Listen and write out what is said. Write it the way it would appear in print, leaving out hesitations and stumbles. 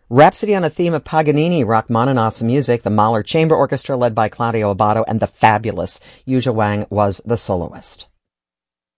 Rhapsody on a Theme of Paganini, Rachmaninoff's music. The Mahler Chamber Orchestra, led by Claudio Abbado, and the fabulous Yu Zhuang was the soloist.